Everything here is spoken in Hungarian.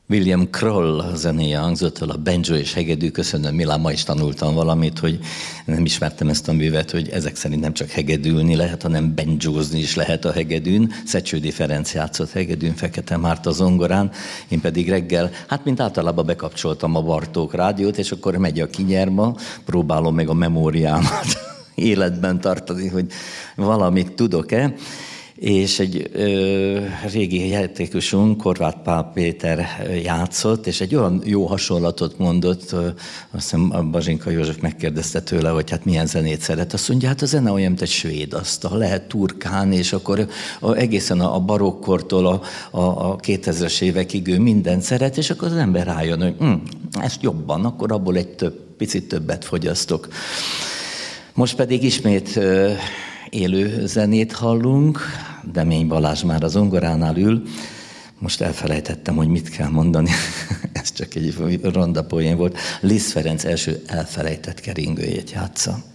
William Kroll zenéje hangzott el, a banjo és hegedű. Köszönöm, Milán, ma is tanultam valamit, hogy nem ismertem ezt a művet, hogy ezek szerint nem csak hegedülni lehet, hanem banjózni is lehet a hegedűn. Szecsődi Ferenc játszott hegedűn, Fekete Márta zongorán, én pedig reggel, hát mint általában bekapcsoltam a Bartók rádiót, és akkor megy a kinyerma, próbálom meg a memóriámat életben tartani, hogy valamit tudok-e. És egy régi játékosunk, Horváth Pál Péter játszott, és egy olyan jó hasonlatot mondott, azt hiszem Bazsinka József megkérdezte tőle, hogy hát milyen zenét szeret. Azt mondja, hát a zene olyan, mint egy svéd asztal, lehet turkálni, és akkor egészen a barokkortól a 2000-es évekig ő mindent szeret, és akkor az ember rájön, hogy ezt jobban, akkor abból egy picit többet fogyasztok. Most pedig ismét élő zenét hallunk, Demény Balázs már a zongoránál ül. Most elfelejtettem, hogy mit kell mondani. Ez csak egy ronda poén volt. Liszt Ferenc első elfelejtett keringőjét játsza.